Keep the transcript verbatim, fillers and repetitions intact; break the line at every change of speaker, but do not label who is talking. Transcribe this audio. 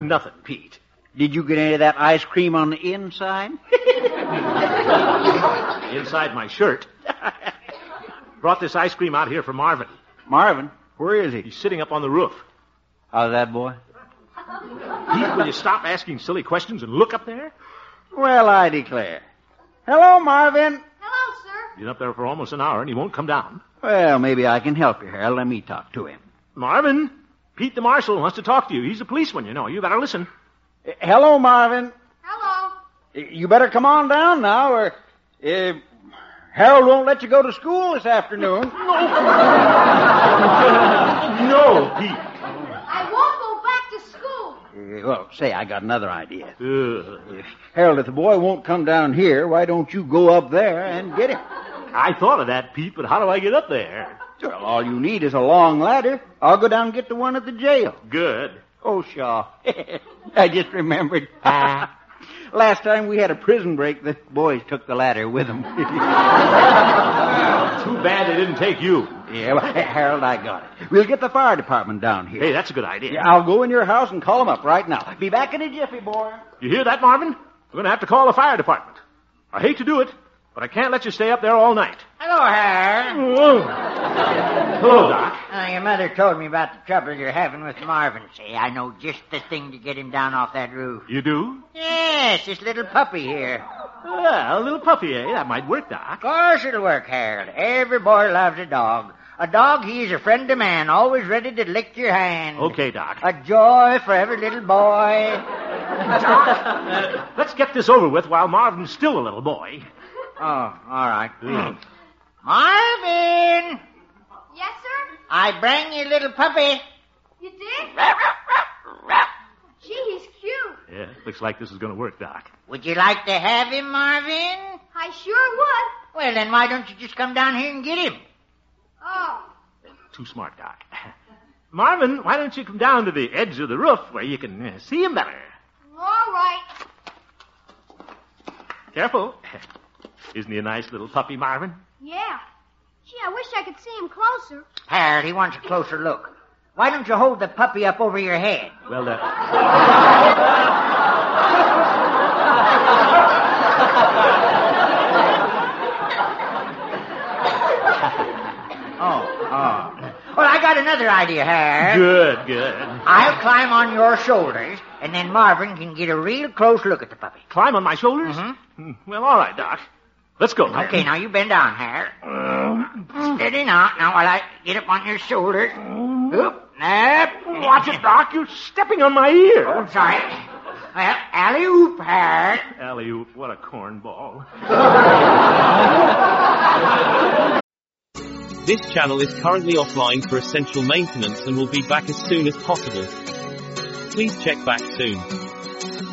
Nothing, Pete.
Did you get any of that ice cream on the inside?
Inside my shirt. Brought this ice cream out here for Marvin.
Marvin? Where is he?
He's sitting up on the roof.
How's that, boy?
Pete, will you stop asking silly questions and look up there?
Well, I declare. Hello, Marvin.
Hello, sir.
Been up there for almost an hour and he won't come down.
Well, maybe I can help you, Harold. Let me talk to him.
Marvin, Pete the marshal wants to talk to you. He's a policeman, you know. You better listen.
Uh, hello, Marvin.
Hello.
Uh, you better come on down now, or uh, Harold won't let you go to school this afternoon.
No, Pete.
I won't go back to school.
Uh, well, say, I got another idea.
Uh,
Uh, Harold, if the boy won't come down here, why don't you go up there and get him?
I thought of that, Pete, but how do I get up there?
Well, all you need is a long ladder. I'll go down and get the one at the jail.
Good.
Oh, Shaw. I just remembered. Last time we had a prison break, the boys took the ladder with them.
Too bad they didn't take you.
Yeah, well, Harold, I got it. We'll get the fire department down here.
Hey, that's a good idea.
Yeah, I'll go in your house and call them up right now. Be back in a jiffy, boy.
You hear that, Marvin? We're going to have to call the fire department. I hate to do it, but I can't let you stay up there all night.
Hello, Harold.
Oh. Hello, Doc.
Uh, your mother told me about the trouble you're having with Marvin. Say, I know just the thing to get him down off that roof.
You do?
Yes, this little puppy here.
Well, a little puppy, eh? That might work, Doc.
Of course it'll work, Harold. Every boy loves a dog. A dog, he's a friend of man, always ready to lick your hand.
Okay, Doc.
A joy for every little boy.
Uh, let's get this over with while Marvin's still a little boy.
Oh, all right.
Mm.
Marvin!
Yes, sir?
I bring you little puppy.
You did? Gee, he's cute.
Yeah, looks like this is going to work, Doc.
Would you like to have him, Marvin?
I sure would.
Well, then why don't you just come down here and get him?
Oh.
Too smart, Doc. Marvin, why don't you come down to the edge of the roof where you can uh, see him better?
All right.
Careful. Isn't he a nice little puppy, Marvin?
Yeah. Gee, I wish I could see him closer.
Harold, he wants a closer look. Why don't you hold the puppy up over your head?
Well, uh...
oh, oh. Well, I got another idea, Harold.
Good, good.
I'll climb on your shoulders, and then Marvin can get a real close look at the puppy.
Climb on my shoulders?
Mm-hmm.
Well, all right, Doc. Let's go.
Okay, now you bend down, Harold. Uh, Steady now. Now while I get up on your shoulders. Oop, up.
Watch it, Doc. You're stepping on my ear.
Oh, sorry. Well, alley-oop, Harold.
Alley-oop, what a cornball.
This channel is currently offline for essential maintenance and will be back as soon as possible. Please check back soon.